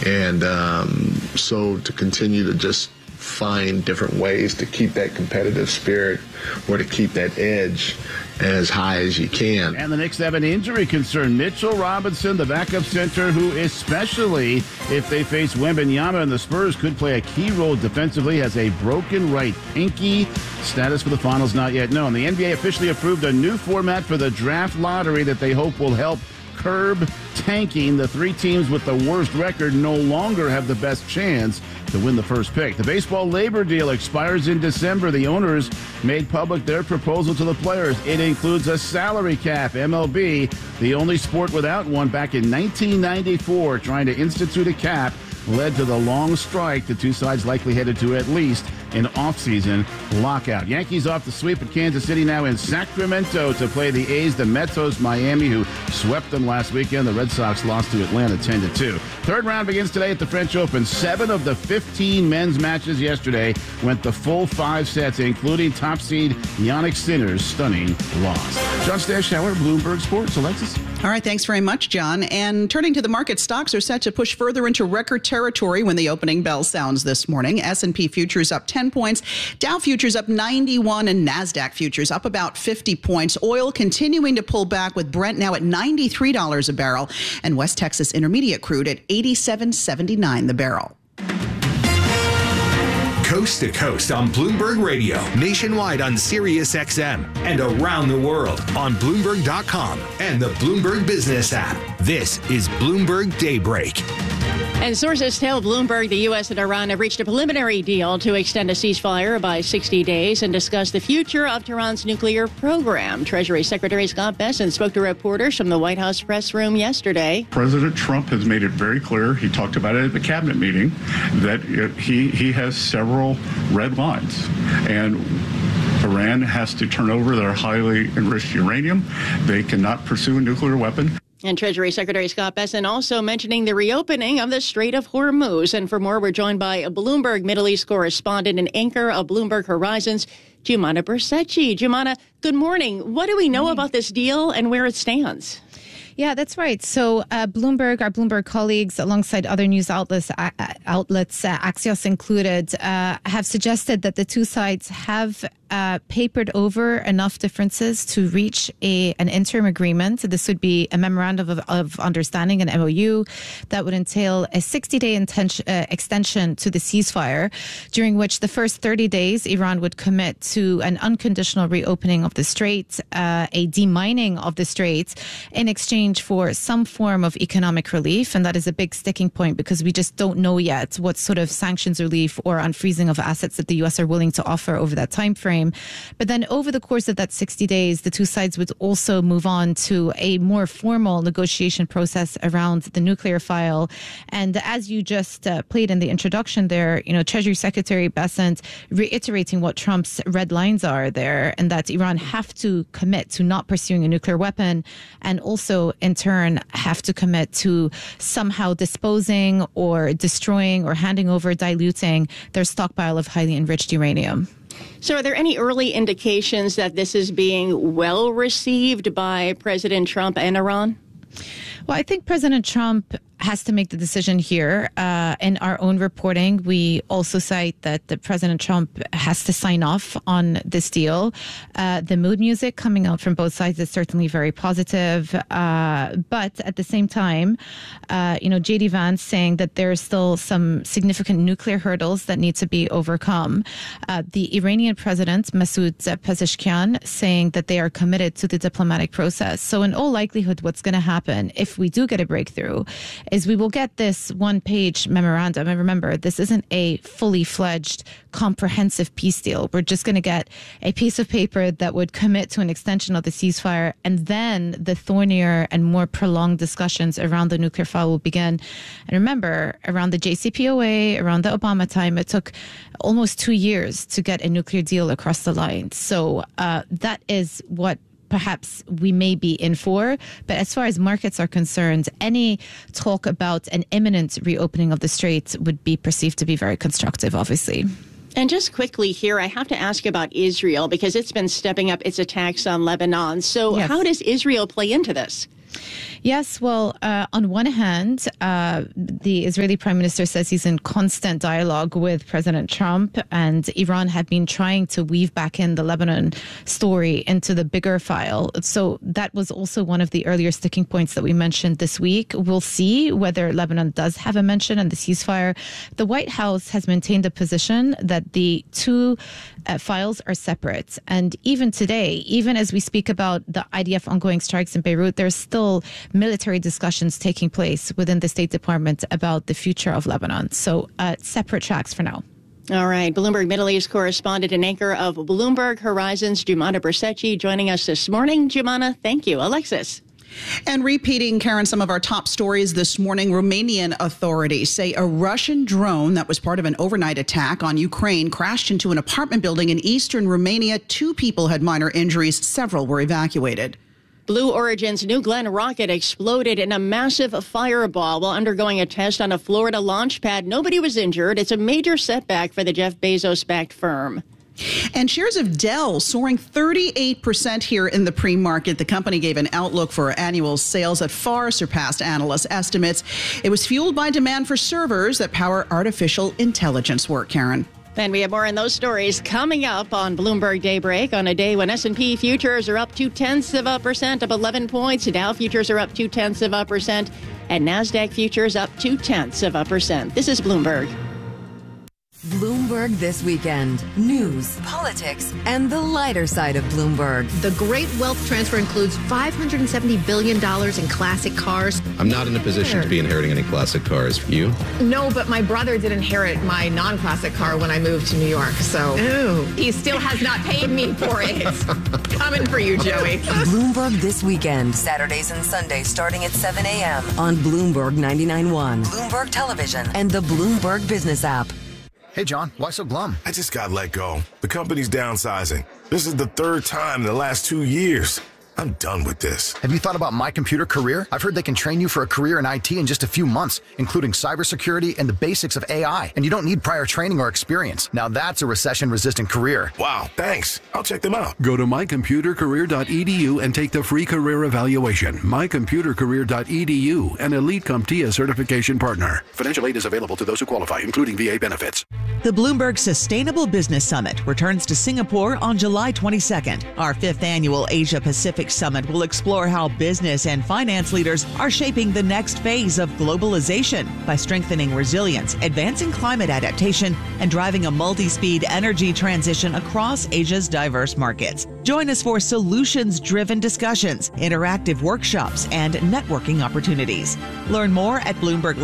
And so to continue to just find different ways to keep that competitive spirit or to keep that edge as high as you can. And the Knicks have an injury concern. Mitchell Robinson, the backup center, who especially if they face Wembanyama and the Spurs could play a key role defensively, has a broken right pinky. Status for the finals not yet known. The NBA officially approved a new format for the draft lottery that they hope will help curb tanking. The three teams with the worst record no longer have the best chance to win the first pick. The baseball labor deal expires in December. The owners made public their proposal to the players. It includes a salary cap. MLB, the only sport without one back in 1994, trying to institute a cap led to the long strike. The two sides likely headed to at least an off-season lockout. Yankees off the sweep at Kansas City, now in Sacramento to play the A's. The Mets host Miami, who swept them last weekend. The Red Sox lost to Atlanta 10-2. Third round begins today at the French Open. 7 of the 15 men's matches yesterday went the full 5 sets, including top seed Jannik Sinner's stunning loss. John Stashauer, Bloomberg Sports. Alexis? All right, thanks very much, John. And turning to the market, stocks are set to push further into record territory when the opening bell sounds this morning. S&P futures up 10 points, Dow futures up 91, and NASDAQ futures up about 50 points. Oil continuing to pull back with Brent now at $93 a barrel and West Texas Intermediate crude at $87.79 the barrel. Coast to coast on Bloomberg Radio, nationwide on Sirius XM, and around the world on Bloomberg.com and the Bloomberg Business app. This is Bloomberg Daybreak. And sources tell Bloomberg the U.S. and Iran have reached a preliminary deal to extend a ceasefire by 60 days and discuss the future of Tehran's nuclear program. Treasury Secretary Scott Bessent spoke to reporters from the White House press room yesterday. President Trump has made it very clear, he talked about it at the cabinet meeting, that he has several red lines. And Iran has to turn over their highly enriched uranium. They cannot pursue a nuclear weapon. And Treasury Secretary Scott Bessent also mentioning the reopening of the Strait of Hormuz. And for more, we're joined by a Bloomberg Middle East correspondent and anchor of Bloomberg Horizons, Jumana Bersecci. Jumana, good morning. What do we know about this deal and where it stands? Yeah, that's right. So our Bloomberg colleagues, alongside other news outlets, Axios included, have suggested that the two sides have papered over enough differences to reach an interim agreement. This would be a memorandum of understanding, an MOU, that would entail a 60-day extension to the ceasefire, during which the first 30 days Iran would commit to an unconditional reopening of the strait, a demining of the strait, in exchange for some form of economic relief. And that is a big sticking point because we just don't know yet what sort of sanctions relief or unfreezing of assets that the U.S. are willing to offer over that time frame. But then over the course of that 60 days, the two sides would also move on to a more formal negotiation process around the nuclear file. And as you just played in the introduction there, Treasury Secretary Bessent reiterating what Trump's red lines are there, and that Iran have to commit to not pursuing a nuclear weapon, and also in turn have to commit to somehow disposing or destroying or handing over, diluting their stockpile of highly enriched uranium. So are there any early indications that this is being well received by President Trump and Iran? Well, I think President Trump has to make the decision here. In our own reporting, we also cite that the President Trump has to sign off on this deal. The mood music coming out from both sides is certainly very positive. But at the same time, J.D. Vance saying that there are still some significant nuclear hurdles that need to be overcome. The Iranian President, Masoud Pezeshkian, saying that they are committed to the diplomatic process. So in all likelihood, what's going to happen if we do get a breakthrough is we will get this one-page memorandum. And remember, this isn't a fully fledged, comprehensive peace deal. We're just going to get a piece of paper that would commit to an extension of the ceasefire, and then the thornier and more prolonged discussions around the nuclear file will begin. And remember, around the JCPOA, around the Obama time, it took almost 2 years to get a nuclear deal across the line. So that is what perhaps we may be in for. But as far as markets are concerned, any talk about an imminent reopening of the strait would be perceived to be very constructive, obviously. And just quickly here, I have to ask about Israel because it's been stepping up its attacks on Lebanon. So yes. How does Israel play into this? Yes, well, on one hand, the Israeli prime minister says he's in constant dialogue with President Trump, and Iran had been trying to weave back in the Lebanon story into the bigger file. So that was also one of the earlier sticking points that we mentioned this week. We'll see whether Lebanon does have a mention in the ceasefire. The White House has maintained a position that the two files are separate. And even today, even as we speak about the IDF ongoing strikes in Beirut, there's still military discussions taking place within the State Department about the future of Lebanon. So separate tracks for now. All right. Bloomberg Middle East correspondent and anchor of Bloomberg Horizons, Joumana Bersecci, joining us this morning. Joumana, thank you. Alexis. And repeating, Karen, some of our top stories this morning, Romanian authorities say a Russian drone that was part of an overnight attack on Ukraine crashed into an apartment building in eastern Romania. 2 people had minor injuries. Several were evacuated. Blue Origin's New Glenn rocket exploded in a massive fireball while undergoing a test on a Florida launch pad. Nobody was injured. It's a major setback for the Jeff Bezos-backed firm. And shares of Dell soaring 38% here in the pre-market. The company gave an outlook for annual sales that far surpassed analyst estimates. It was fueled by demand for servers that power artificial intelligence work, Karen. And we have more on those stories coming up on Bloomberg Daybreak on a day when S&P futures are up 0.2%, up 11 points. Dow futures are up 0.2%, and NASDAQ futures up 0.2%. This is Bloomberg. Bloomberg This Weekend. News, politics, and the lighter side of Bloomberg. The great wealth transfer includes $570 billion in classic cars. I'm not in a position to be inheriting any classic cars. You? No, but my brother did inherit my non-classic car when I moved to New York, so he still has not paid me for it. Coming for you, Joey. Bloomberg This Weekend. Saturdays and Sundays starting at 7 a.m. on Bloomberg 99.1, Bloomberg Television, and the Bloomberg Business app. Hey, John, why so glum? I just got let go. The company's downsizing. This is the 3rd time in the last 2 years. I'm done with this. Have you thought about My Computer Career? I've heard they can train you for a career in IT in just a few months, including cybersecurity and the basics of AI. And you don't need prior training or experience. Now that's a recession-resistant career. Wow, thanks. I'll check them out. Go to mycomputercareer.edu and take the free career evaluation. Mycomputercareer.edu, an Elite CompTIA certification partner. Financial aid is available to those who qualify, including VA benefits. The Bloomberg Sustainable Business Summit returns to Singapore on July 22nd. Our 5th annual Asia Pacific Summit will explore how business and finance leaders are shaping the next phase of globalization by strengthening resilience, advancing climate adaptation, and driving a multi-speed energy transition across Asia's diverse markets. Join us for solutions-driven discussions, interactive workshops, and networking opportunities. Learn more at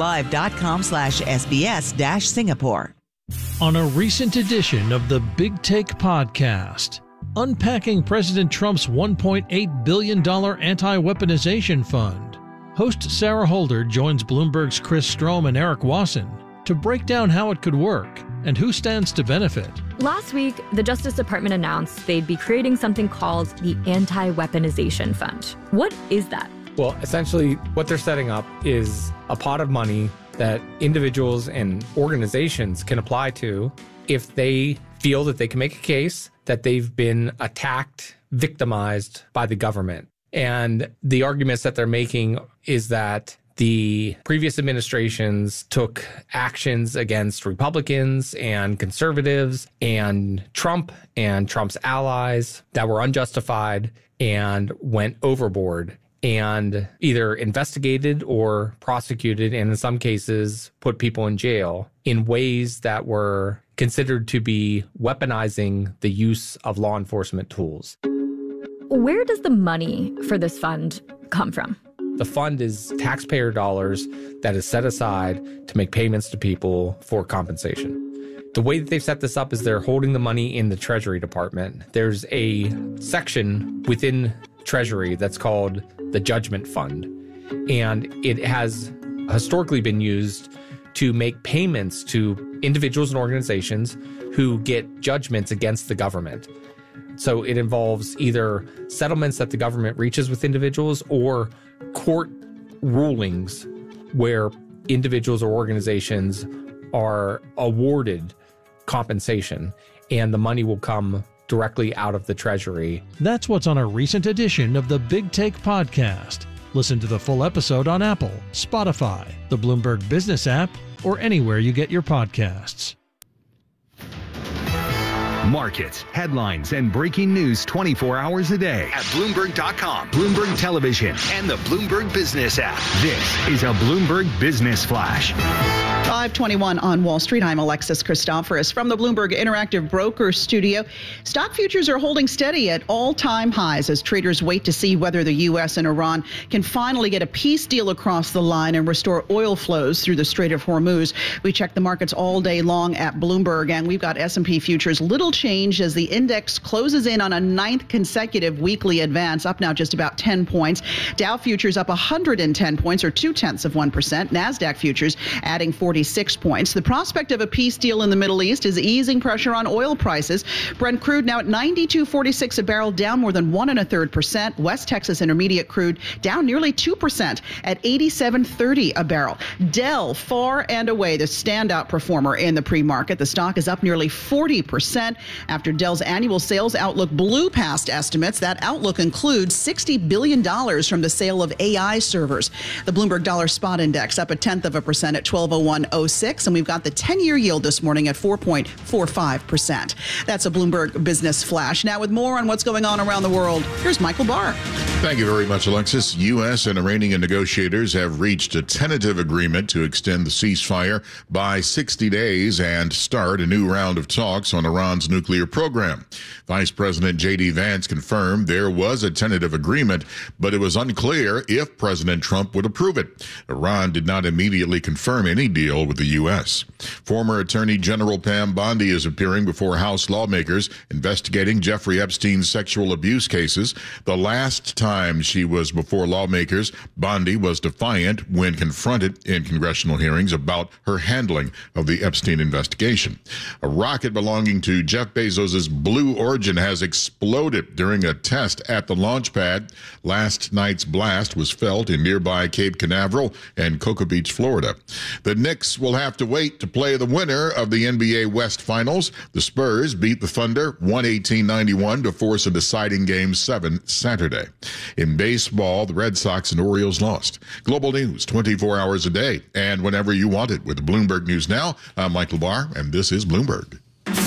bloomberglive.com/SBS-Singapore. On a recent edition of the Big Take podcast, unpacking President Trump's $1.8 billion anti-weaponization fund, host Sarah Holder joins Bloomberg's Chris Strom and Eric Wasson to break down how it could work and who stands to benefit. Last week, the Justice Department announced they'd be creating something called the Anti-Weaponization Fund. What is that? Well, essentially, what they're setting up is a pot of money that individuals and organizations can apply to if they feel that they can make a case that they've been attacked, victimized by the government. And the arguments that they're making is that the previous administrations took actions against Republicans and conservatives and Trump's allies that were unjustified and went overboard and either investigated or prosecuted, and in some cases put people in jail in ways that were considered to be weaponizing the use of law enforcement tools. Where does the money for this fund come from? The fund is taxpayer dollars that is set aside to make payments to people for compensation. The way that they've set this up is they're holding the money in the Treasury Department. There's a section within Treasury that's called the Judgment Fund, and it has historically been used to make payments to individuals and organizations who get judgments against the government. So it involves either settlements that the government reaches with individuals or court rulings where individuals or organizations are awarded compensation, and the money will come directly out of the Treasury. That's what's on a recent edition of the Big Take podcast. Listen to the full episode on Apple, Spotify, the Bloomberg Business app, or anywhere you get your podcasts. Markets, headlines, and breaking news 24 hours a day at Bloomberg.com, Bloomberg Television, and the Bloomberg Business app. This is a Bloomberg Business Flash. 5:21 on Wall Street. I'm Alexis Christoforous from the Bloomberg Interactive Broker Studio. Stock futures are holding steady at all-time highs as traders wait to see whether the U.S. and Iran can finally get a peace deal across the line and restore oil flows through the Strait of Hormuz. We check the markets all day long at Bloomberg, and we've got S&P futures little change as the index closes in on a ninth consecutive weekly advance, up now just about 10 points. Dow futures up 110 points, or 0.2%. NASDAQ futures adding 46 points. The prospect of a peace deal in the Middle East is easing pressure on oil prices. Brent crude now at $92.46 a barrel, down more than 1.33%. West Texas Intermediate crude down nearly 2% at $87.30 a barrel. Dell, far and away the standout performer in the pre-market. The stock is up nearly 40% after Dell's annual sales outlook blew past estimates. That outlook includes $60 billion from the sale of AI servers. The Bloomberg Dollar Spot Index up 0.1% at 1201.06, and we've got the 10-year yield this morning at 4.45%. That's a Bloomberg Business Flash. Now with more on what's going on around the world, here's Michael Barr. Thank you very much, Alexis. U.S. and Iranian negotiators have reached a tentative agreement to extend the ceasefire by 60 days and start a new round of talks on Iran's nuclear program. Vice President J.D. Vance confirmed there was a tentative agreement, but it was unclear if President Trump would approve it. Iran did not immediately confirm any deal with the U.S. Former Attorney General Pam Bondi is appearing before House lawmakers investigating Jeffrey Epstein's sexual abuse cases. The last time she was before lawmakers, Bondi was defiant when confronted in congressional hearings about her handling of the Epstein investigation. A rocket belonging to Jeff Bezos' Blue Origin has exploded during a test at the launch pad. Last night's blast was felt in nearby Cape Canaveral and Cocoa Beach, Florida. The Knicks will have to wait to play the winner of the NBA West Finals. The Spurs beat the Thunder 118-91 to force a deciding Game 7 Saturday. In baseball, the Red Sox and Orioles lost. Global news 24 hours a day and whenever you want it with Bloomberg News Now. I'm Michael Barr, and this is Bloomberg.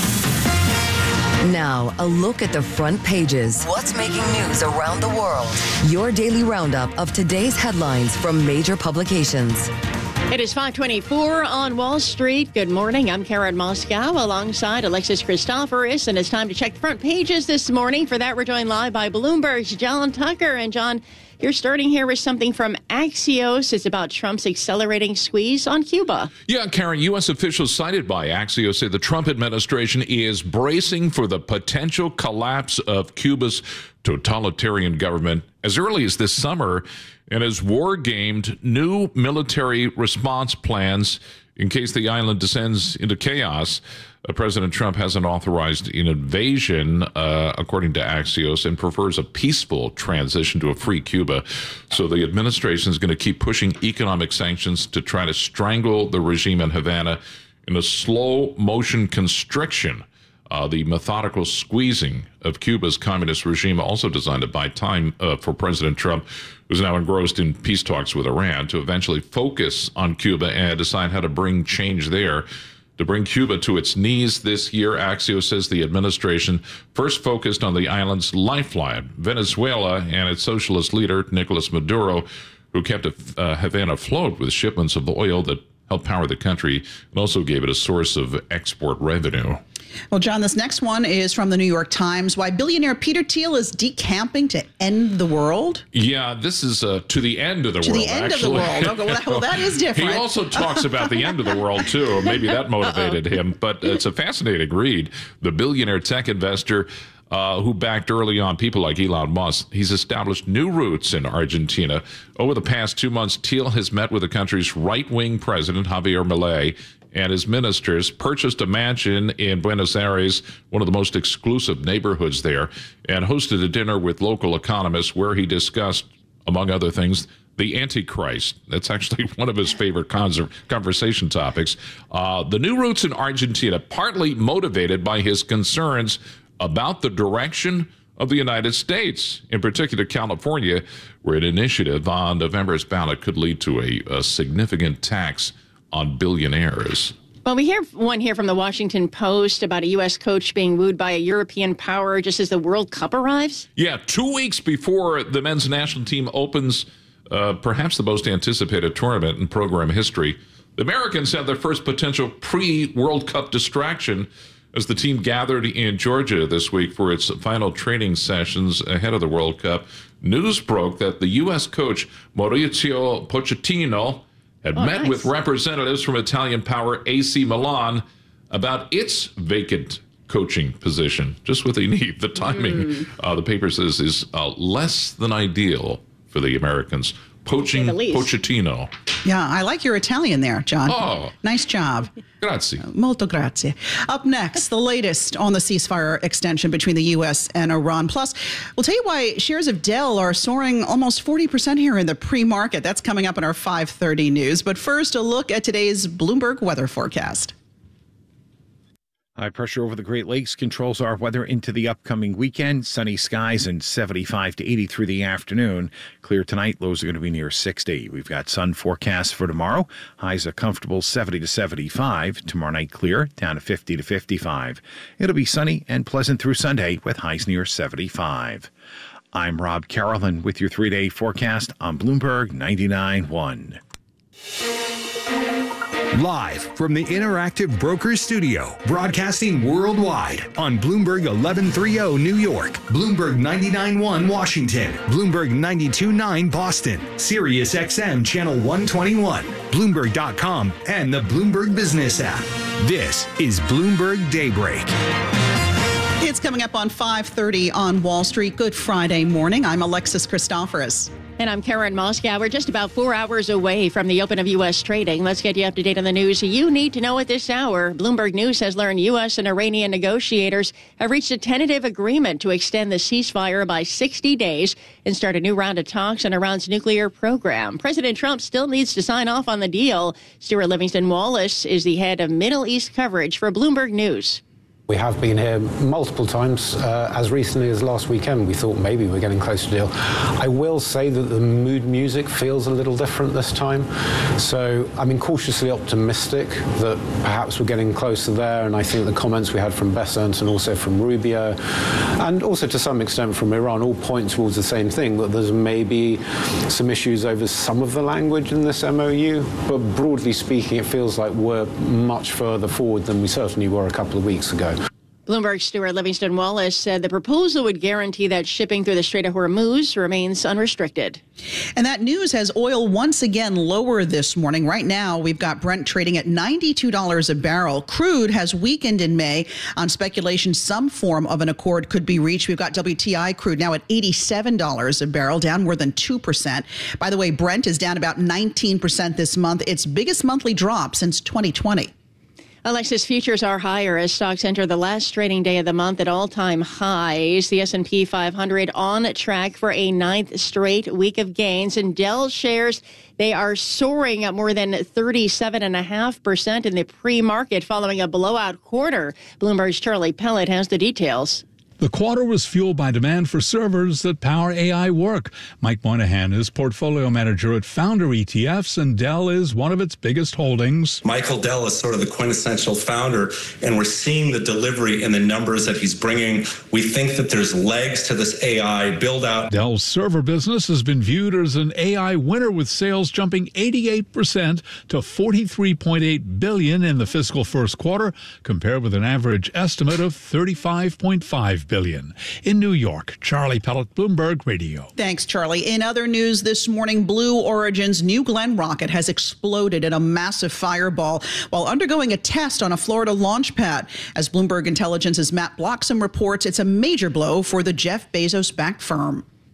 Now, a look at the front pages. What's making news around the world? Your daily roundup of today's headlines from major publications. It is 5:24 on Wall Street. Good morning. I'm Karen Moscow alongside Alexis Christoforous, and it's time to check the front pages this morning. For that, we're joined live by Bloomberg's John Tucker. And John, you're starting here with something from Axios. It's about Trump's accelerating squeeze on Cuba. Yeah, Karen, U.S. officials cited by Axios say the Trump administration is bracing for the potential collapse of Cuba's totalitarian government as early as this summer and has war-gamed new military response plans in case the island descends into chaos. President Trump hasn't authorized an invasion, according to Axios, and prefers a peaceful transition to a free Cuba. So the administration is going to keep pushing economic sanctions to try to strangle the regime in Havana in a slow-motion constriction. The methodical squeezing of Cuba's communist regime, also designed to buy time for President Trump, who's now engrossed in peace talks with Iran, to eventually focus on Cuba and decide how to bring change there. To bring Cuba to its knees this year, Axios says the administration first focused on the island's lifeline, Venezuela, and its socialist leader, Nicolas Maduro, who kept Havana afloat with shipments of oil that helped power the country and also gave it a source of export revenue. Well, John, this next one is from the New York Times. Why billionaire Peter Thiel is decamping to end the world? Yeah, this is to the end of the world, To the end of the world. Okay, well, that is different. He also talks about the end of the world, too. Maybe that motivated him. But it's a fascinating read. The billionaire tech investor who backed early on people like Elon Musk, he's established new roots in Argentina. Over the past 2 months, Thiel has met with the country's right-wing president, Javier Milei, and his ministers, purchased a mansion in Buenos Aires, one of the most exclusive neighborhoods there, and hosted a dinner with local economists where he discussed, among other things, the Antichrist. That's actually one of his favorite conversation topics. The new roots in Argentina, partly motivated by his concerns about the direction of the United States, in particular California, where an initiative on November's ballot could lead to a significant tax on billionaires. Well, we hear one here from the Washington Post about a U.S. coach being wooed by a European power just as the World Cup arrives. Yeah, 2 weeks before the men's national team opens perhaps the most anticipated tournament in program history, the Americans had their first potential pre-World Cup distraction as the team gathered in Georgia this week for its final training sessions ahead of the World Cup. News broke that the U.S. coach Mauricio Pochettino had met with representatives from Italian power AC Milan about its vacant coaching position. Just what they need. The timing, the paper says, is less than ideal for the Americans. Poaching Pochettino. Yeah, I like your Italian there, John. Oh. Nice job. Grazie. Molto grazie. Up next, the latest on the ceasefire extension between the U.S. and Iran. Plus, we'll tell you why shares of Dell are soaring almost 40% here in the pre-market. That's coming up in our 5:30 news. But first, a look at today's Bloomberg weather forecast. High pressure over the Great Lakes controls our weather into the upcoming weekend. Sunny skies and 75 to 80 through the afternoon. Clear tonight. Lows are going to be near 60. We've got sun forecast for tomorrow. Highs a comfortable 70 to 75. Tomorrow night clear, down to 50 to 55. It'll be sunny and pleasant through Sunday with highs near 75. I'm Rob Carolyn with your 3-day forecast on Bloomberg 99.1. Live from the Interactive Brokers Studio, broadcasting worldwide on Bloomberg 1130 New York, Bloomberg 99.1 Washington, Bloomberg 92.9 Boston, Sirius XM Channel 121, Bloomberg.com, and the Bloomberg Business app. This is Bloomberg Daybreak. It's coming up on 5:30 on Wall Street. Good Friday morning. I'm Alexis Christoforous. And I'm Karen Moscow. We're just about 4 hours away from the open of U.S. trading. Let's get you up to date on the news you need to know at this hour. Bloomberg News has learned U.S. and Iranian negotiators have reached a tentative agreement to extend the ceasefire by 60 days and start a new round of talks on Iran's nuclear program. President Trump still needs to sign off on the deal. Stuart Livingston Wallace is the head of Middle East coverage for Bloomberg News. We have been here multiple times. As recently as last weekend, we thought maybe we're getting close to a deal. I will say that the mood music feels a little different this time. So I'm cautiously optimistic that perhaps we're getting closer there. And I think the comments we had from Bessent and also from Rubio, and also to some extent from Iran, all point towards the same thing, that there's maybe some issues over some of the language in this MOU. But broadly speaking, it feels like we're much further forward than we certainly were a couple of weeks ago. Bloomberg's Stuart Livingston Wallace said the proposal would guarantee that shipping through the Strait of Hormuz remains unrestricted. And that news has oil once again lower this morning. Right now, we've got Brent trading at $92 a barrel. Crude has weakened in May on speculation some form of an accord could be reached. We've got WTI crude now at $87 a barrel, down more than 2%. By the way, Brent is down about 19% this month, its biggest monthly drop since 2020. Alexis, futures are higher as stocks enter the last trading day of the month at all-time highs. The S&P 500 on track for a 9th straight week of gains. And Dell shares, they are soaring at more than 37.5% in the pre-market following a blowout quarter. Bloomberg's Charlie Pellet has the details. The quarter was fueled by demand for servers that power AI work. Mike Moynihan is portfolio manager at Founder ETFs, and Dell is one of its biggest holdings. Michael Dell is sort of the quintessential founder, and we're seeing the delivery in the numbers that he's bringing. We think that there's legs to this AI build-out. Dell's server business has been viewed as an AI winner, with sales jumping 88% to $43.8 billion in the fiscal first quarter, compared with an average estimate of $35.5 billion. In New York, Charlie Pellet, Bloomberg Radio. Thanks, Charlie. In other news this morning, Blue Origin's New Glenn rocket has exploded in a massive fireball while undergoing a test on a Florida launch pad. As Bloomberg Intelligence's Matt Bloxham reports, it's a major blow for the Jeff Bezos-backed firm.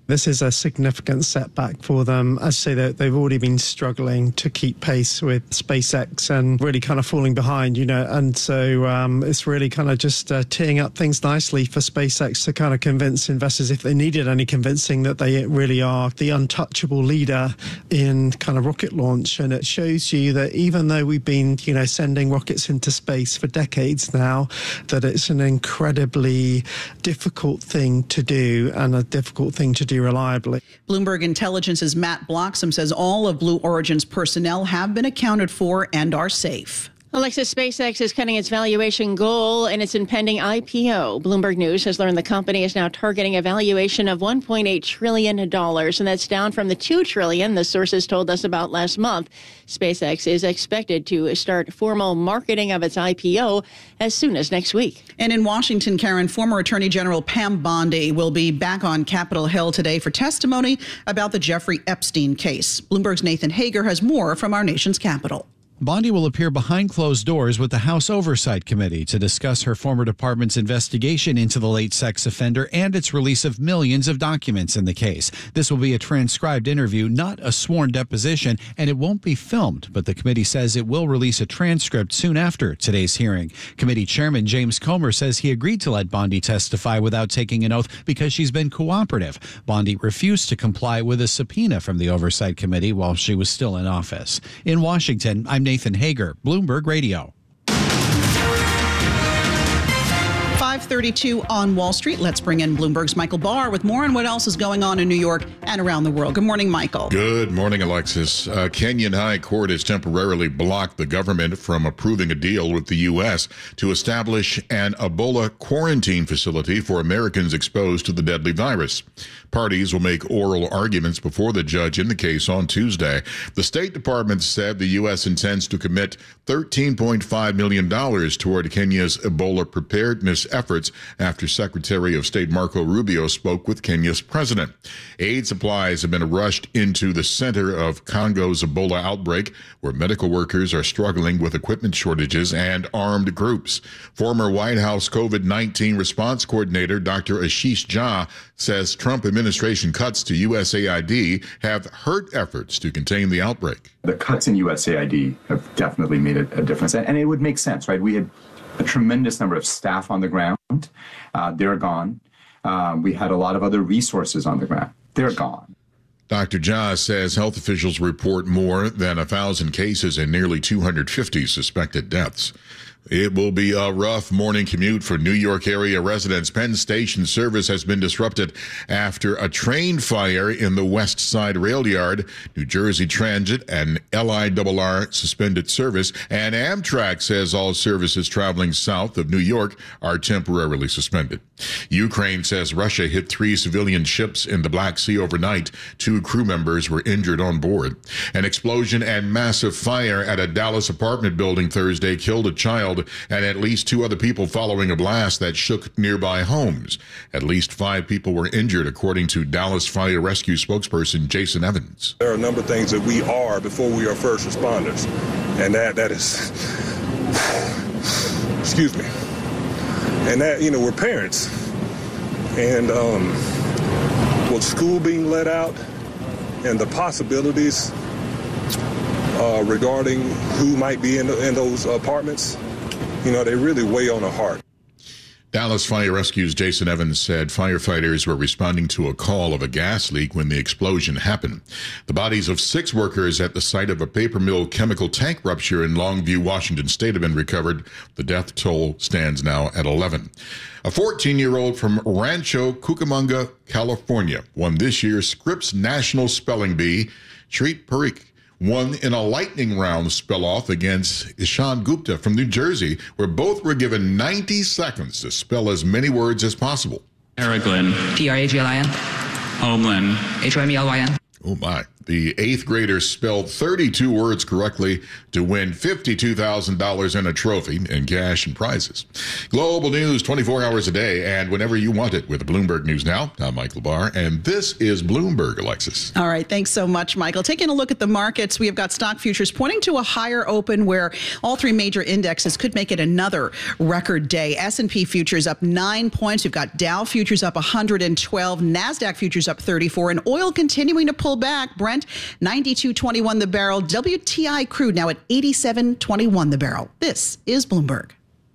This is a significant setback for them. As I say, they've already been struggling to keep pace with SpaceX and really kind of falling behind, and so it's really kind of just teeing up things nicely for SpaceX to kind of convince investors, if they needed any convincing, that they really are the untouchable leader in kind of rocket launch. And it shows you that even though we've been, sending rockets into space for decades now, that it's an incredibly difficult thing to do and a difficult thing to do reliably. Bloomberg Intelligence's Matt Bloxham says all of Blue Origin's personnel have been accounted for and are safe. Alexis, SpaceX is cutting its valuation goal in its impending IPO. Bloomberg News has learned the company is now targeting a valuation of $1.8 trillion, and that's down from the $2 trillion the sources told us about last month. SpaceX is expected to start formal marketing of its IPO as soon as next week. And in Washington, Karen, former Attorney General Pam Bondi will be back on Capitol Hill today for testimony about the Jeffrey Epstein case. Bloomberg's Nathan Hager has more from our nation's capital. Bondi will appear behind closed doors with the House Oversight Committee to discuss her former department's investigation into the late sex offender and its release of millions of documents in the case. This will be a transcribed interview, not a sworn deposition, and it won't be filmed, but the committee says it will release a transcript soon after today's hearing. Committee Chairman James Comer says he agreed to let Bondi testify without taking an oath because she's been cooperative. Bondi refused to comply with a subpoena from the Oversight Committee while she was still in office. In Washington, I'm Nathan Hager, Bloomberg Radio. 5:32 on Wall Street. Let's bring in Bloomberg's Michael Barr with more on what else is going on in New York and around the world. Good morning, Michael. Good morning, Alexis. Kenyan High Court has temporarily blocked the government from approving a deal with the U.S. to establish an Ebola quarantine facility for Americans exposed to the deadly virus. Parties will make oral arguments before the judge in the case on Tuesday. The State Department said the U.S. intends to commit $13.5 million toward Kenya's Ebola preparedness efforts after Secretary of State Marco Rubio spoke with Kenya's president. Aid supplies have been rushed into the center of Congo's Ebola outbreak, where medical workers are struggling with equipment shortages and armed groups. Former White House COVID-19 response coordinator Dr. Ashish Jha says Trump administration cuts to USAID have hurt efforts to contain the outbreak. The cuts in USAID have definitely made a difference, and it would make sense, right? We had a tremendous number of staff on the ground. They're gone. We had a lot of other resources on the ground. They're gone. Dr. Jha says health officials report more than 1,000 cases and nearly 250 suspected deaths. It will be a rough morning commute for New York area residents. Penn Station service has been disrupted after a train fire in the West Side Rail Yard. New Jersey Transit and LIRR suspended service, and Amtrak says all services traveling south of New York are temporarily suspended. Ukraine says Russia hit 3 civilian ships in the Black Sea overnight. 2 crew members were injured on board. An explosion and massive fire at a Dallas apartment building Thursday killed a child and at least 2 other people following a blast that shook nearby homes. At least 5 people were injured, according to Dallas Fire Rescue spokesperson Jason Evans. There are a number of things that we are before we are first responders, and that is, excuse me, and that, we're parents, and with school being let out and the possibilities regarding who might be in those apartments, they really weigh on the heart. Dallas Fire Rescue's Jason Evans said firefighters were responding to a call of a gas leak when the explosion happened. The bodies of 6 workers at the site of a paper mill chemical tank rupture in Longview, Washington State have been recovered. The death toll stands now at 11. A 14-year-old from Rancho Cucamonga, California, won this year's Scripps National Spelling Bee. Shreet Parikh won in a lightning round spell-off against Ishan Gupta from New Jersey, where both were given 90 seconds to spell as many words as possible. Paraglin. P-R-A-G-L-I-N. Homeland. H-O-M-E-L-Y-N. Oh, my. The 8th grader spelled 32 words correctly to win $52,000 in a trophy and cash and prizes. Global news 24 hours a day and whenever you want it with Bloomberg News Now. I'm Mike LaBar, and this is Bloomberg, Alexis. All right. Thanks so much, Michael. Taking a look at the markets, we have got stock futures pointing to a higher open where all three major indexes could make it another record day. S&P futures up 9 points. We've got Dow futures up 112, NASDAQ futures up 34, and oil continuing to pull back. Brent 92.21 the barrel. WTI crude now at 87.21 the barrel. This is Bloomberg.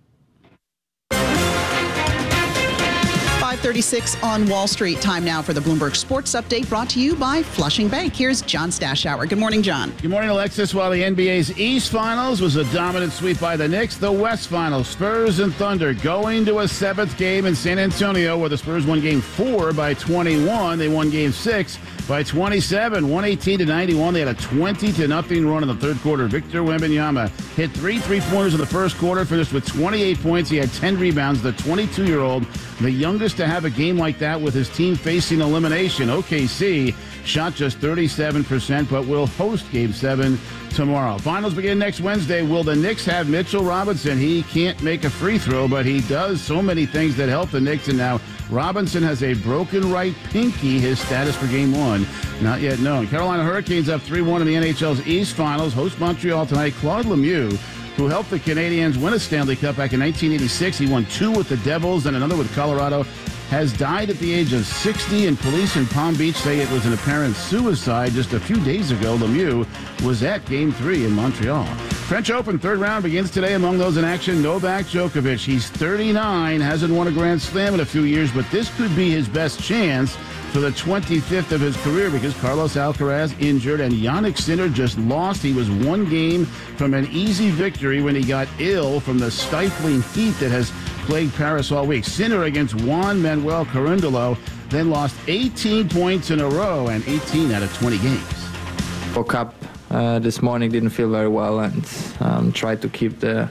5:36 on Wall Street. Time now for the Bloomberg Sports Update, brought to you by Flushing Bank. Here's John Stashower. Good morning, John. Good morning, Alexis. While the NBA's East Finals was a dominant sweep by the Knicks, the West Finals, Spurs and Thunder, going to a 7th game in San Antonio, where the Spurs won Game 4 by 21. They won Game 6 by 27, 118-91. They had a 20-0 run in the third quarter. Victor Wembanyama hit 3 3-pointers in the first quarter, finished with 28 points. He had 10 rebounds. The 22-year-old, the youngest to have a game like that with his team facing elimination. OKC shot just 37%, but will host Game 7 tomorrow. Finals begin next Wednesday. Will the Knicks have Mitchell Robinson? He can't make a free throw, but he does so many things that help the Knicks, and now Robinson has a broken right pinky. His status for Game 1 not yet known. Carolina Hurricanes up 3-1 in the NHL's East Finals. Host Montreal tonight. Claude Lemieux, who helped the Canadiens win a Stanley Cup back in 1986. He won 2 with the Devils and another with Colorado, has died at the age of 60, and police in Palm Beach say it was an apparent suicide. Just a few days ago, Lemieux was at Game 3 in Montreal. French Open third round begins today. Among those in action, Novak Djokovic. He's 39, hasn't won a Grand Slam in a few years, but this could be his best chance for the 25th of his career, because Carlos Alcaraz injured and Jannik Sinner just lost. He was 1 game from an easy victory when he got ill from the stifling heat that has plagued Paris all week. Sinner against Juan Manuel Carundolo then lost 18 points in a row and 18 out of 20 games. Woke up this morning, didn't feel very well, and tried to keep the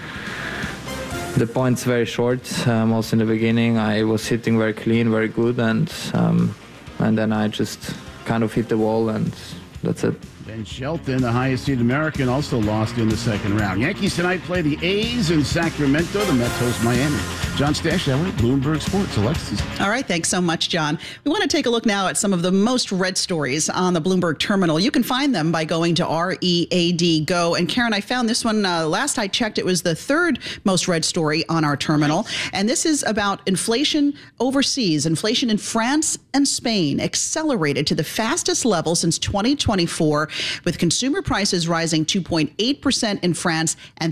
points very short. Also in the beginning, I was hitting very clean, very good, and then I just kind of hit the wall, and that's it. Ben Shelton, the highest seeded American, also lost in the second round. Yankees tonight play the A's in Sacramento. The Mets host Miami. John Stashower, Bloomberg Sports. Alexis. All right, thanks so much, John. We want to take a look now at some of the most read stories on the Bloomberg terminal. You can find them by going to READ Go. And Karen, I found this one last I checked. It was the 3rd most read story on our terminal. And this is about inflation overseas. Inflation in France and Spain accelerated to the fastest level since 2024, with consumer prices rising 2.8% in France and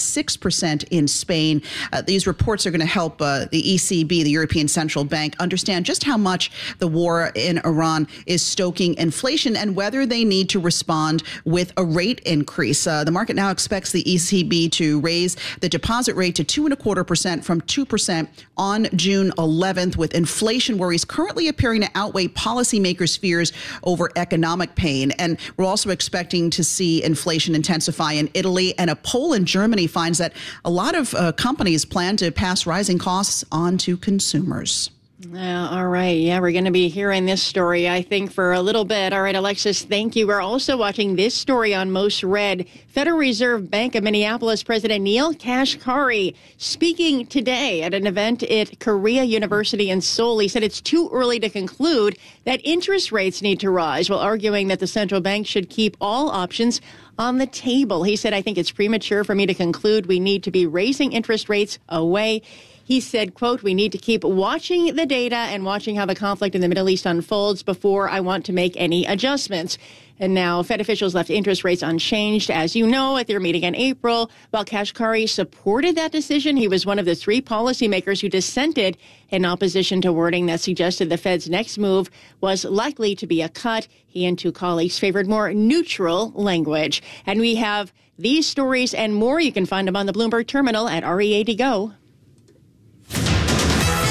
3.6% in Spain. These reports are going to help the ECB, the European Central Bank, understand just how much the war in Iran is stoking inflation and whether they need to respond with a rate increase. The market now expects the ECB to raise the deposit rate to 2.25% from 2% on June 11th, with inflation worries currently appearing to outweigh policymakers' fears over economic pain. And we're also expecting to see inflation intensify in Italy, and a poll in Germany finds that a lot of companies plan to pass rising costs on to consumers. All right. Yeah, we're going to be hearing this story, I think, for a little bit. All right, Alexis, thank you. We're also watching this story on Most Read. Federal Reserve Bank of Minneapolis President Neel Kashkari speaking today at an event at Korea University in Seoul. He said it's too early to conclude that interest rates need to rise, while arguing that the central bank should keep all options on the table. He said, I think it's premature for me to conclude we need to be raising interest rates away. He said, quote, we need to keep watching the data and watching how the conflict in the Middle East unfolds before I want to make any adjustments. And now Fed officials left interest rates unchanged, as you know, at their meeting in April. While Kashkari supported that decision, he was one of the 3 policymakers who dissented in opposition to wording that suggested the Fed's next move was likely to be a cut. He and 2 colleagues favored more neutral language. And we have these stories and more. You can find them on the Bloomberg terminal at READ Go.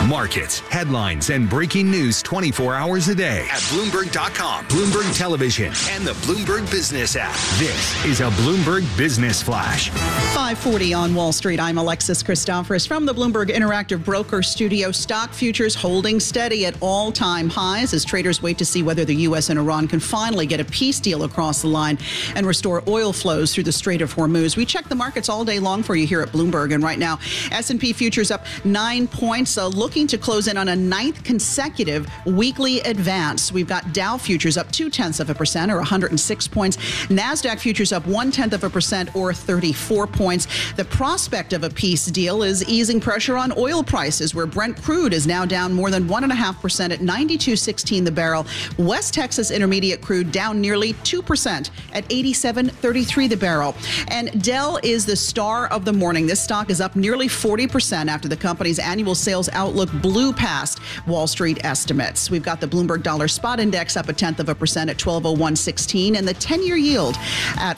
Markets, headlines, and breaking news 24 hours a day at Bloomberg.com, Bloomberg Television, and the Bloomberg Business app. This is a Bloomberg Business Flash. 5:40 on Wall Street. I'm Alexis Christoforous from the Bloomberg Interactive Broker Studio. Stock futures holding steady at all-time highs as traders wait to see whether the U.S. and Iran can finally get a peace deal across the line and restore oil flows through the Strait of Hormuz. We check the markets all day long for you here at Bloomberg, and right now S&P futures up 9 points, looking to close in on a 9th consecutive weekly advance. We've got Dow futures up 0.2% or 106 points. NASDAQ futures up 0.1% or 34 points. The prospect of a peace deal is easing pressure on oil prices, where Brent crude is now down more than 1.5% at $92.16 the barrel. West Texas Intermediate crude down nearly 2% at $87.33 the barrel. And Dell is the star of the morning. This stock is up nearly 40% after the company's annual sales outlook blew past Wall Street estimates. We've got the Bloomberg Dollar Spot Index up 0.1% at 1201.16, and the 10-year yield at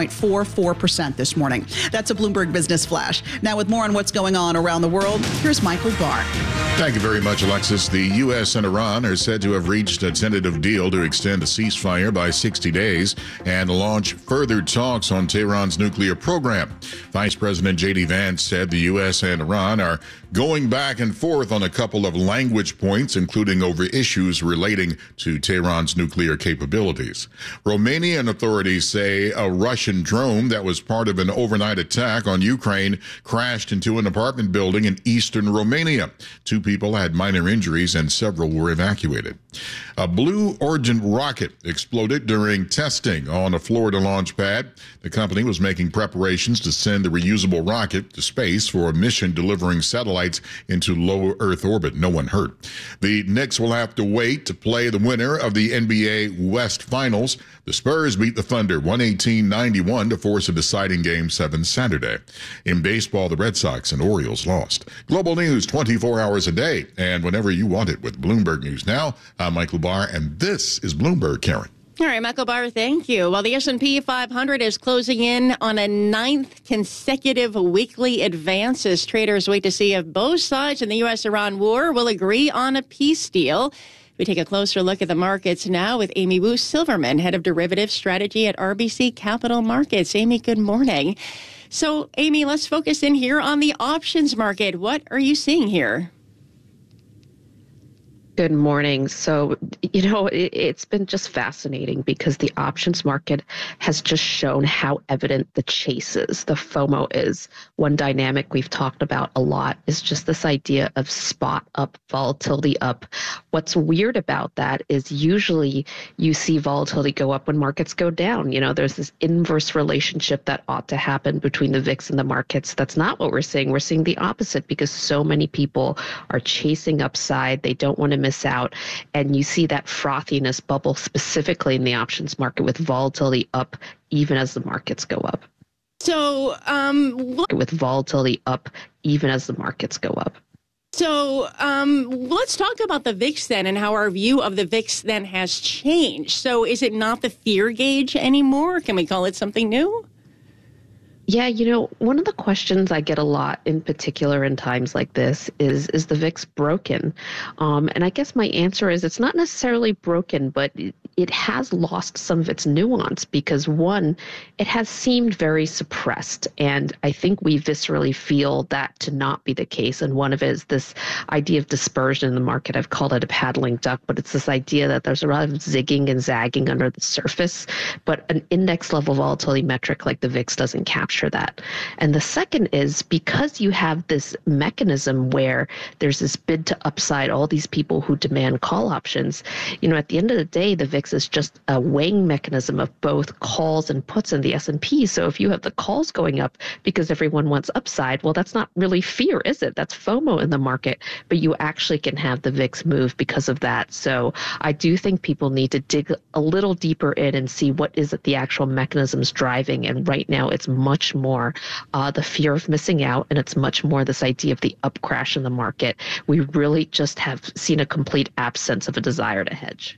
4.44% this morning. That's a Bloomberg Business Flash. Now, with more on what's going on around the world, here's Michael Barr. Thank you very much, Alexis. The U.S. and Iran are said to have reached a tentative deal to extend the ceasefire by 60 days and launch further talks on Tehran's nuclear program. Vice President J.D. Vance said the U.S. and Iran are going back and forth on a couple of language points, including over issues relating to Tehran's nuclear capabilities. Romanian authorities say a Russian drone that was part of an overnight attack on Ukraine crashed into an apartment building in eastern Romania. 2 people had minor injuries and several were evacuated. A Blue Origin rocket exploded during testing on a Florida launch pad. The company was making preparations to send the reusable rocket to space for a mission delivering satellites into low Earth orbit. No one hurt. The Knicks will have to wait to play the winner of the NBA West Finals. The Spurs beat the Thunder 118-91 to force a deciding Game 7 Saturday. In baseball, the Red Sox and Orioles lost. Global news 24 hours a day and whenever you want it with Bloomberg News Now. I'm Michael Barr, and this is Bloomberg, Karen. All right, Michael Barr, thank you. Well, the S&P 500 is closing in on a 9th consecutive weekly advance as traders wait to see if both sides in the U.S.-Iran war will agree on a peace deal. We take a closer look at the markets now with Amy Wu Silverman, head of derivative strategy at RBC Capital Markets. Amy, good morning. So, Amy, let's focus in here on the options market. What are you seeing here? Good morning. So, it's been just fascinating because the options market has just shown how evident the chase is, the FOMO is. One dynamic we've talked about a lot is just this idea of spot up, volatility up. What's weird about that is usually you see volatility go up when markets go down. There's this inverse relationship that ought to happen between the VIX and the markets. That's not what we're seeing. We're seeing the opposite because so many people are chasing upside. They don't want to miss out. And you see that frothiness bubble specifically in the options market with volatility up even as the markets go up. So, with volatility up even as the markets go up. So let's talk about the VIX then and how our view of the VIX then has changed. So is it not the fear gauge anymore? Can we call it something new? Yeah, one of the questions I get a lot in particular in times like this is the VIX broken? And I guess my answer is it's not necessarily broken, but it has lost some of its nuance because, one, it has seemed very suppressed. And I think we viscerally feel that to not be the case. And one of it is this idea of dispersion in the market. I've called it a paddling duck, but it's this idea that there's a lot of zigging and zagging under the surface, but an index level volatility metric like the VIX doesn't capture that. And the second is because you have this mechanism where there's this bid to upside, all these people who demand call options, at the end of the day, the VIX is just a weighing mechanism of both calls and puts in the S&P. So if you have the calls going up because everyone wants upside, well, that's not really fear, is it? That's FOMO in the market, but you actually can have the VIX move because of that. So I do think people need to dig a little deeper in and see what is it the actual mechanisms driving. And right now it's much more the fear of missing out, and it's much more this idea of the up crash in the market. We really just have seen a complete absence of a desire to hedge.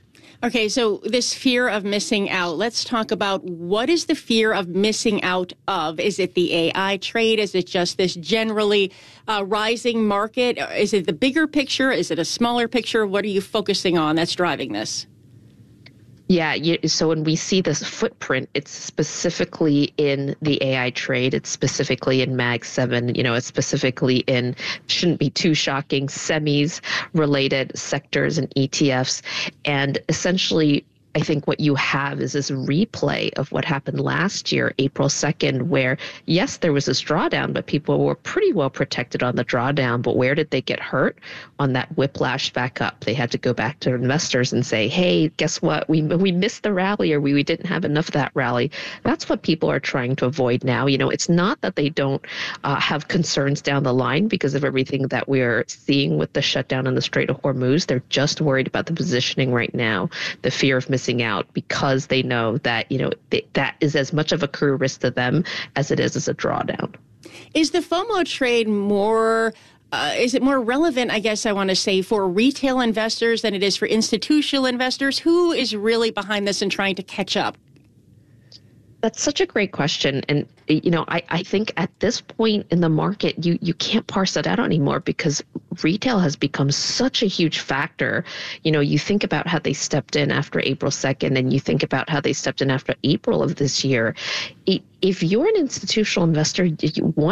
Okay, so this fear of missing out, let's talk about what is the fear of missing out of? Is it the AI trade? Is it just this generally rising market? Is it the bigger picture? Is it a smaller picture? What are you focusing on that's driving this? Yeah, so when we see this footprint, it's specifically in the AI trade. It's specifically in Mag 7. It's specifically in, shouldn't be too shocking, semis related sectors and ETFs. And essentially, I think what you have is this replay of what happened last year, April 2nd, where, yes, there was this drawdown, but people were pretty well protected on the drawdown. But where did they get hurt? On that whiplash back up. They had to go back to investors and say, hey, guess what? We missed the rally, or we didn't have enough of that rally. That's what people are trying to avoid now. It's not that they don't have concerns down the line because of everything that we're seeing with the shutdown in the Strait of Hormuz. They're just worried about the positioning right now, the fear of missing out, because they know that that is as much of a career risk to them as it is as a drawdown. Is the FOMO trade more is it more relevant, I guess I want to say, for retail investors than it is for institutional investors? Who is really behind this and trying to catch up? That's such a great question. And, I think at this point in the market, you can't parse that out anymore because retail has become such a huge factor. You think about how they stepped in after April 2nd, and you think about how they stepped in after April of this year. If you're an institutional investor,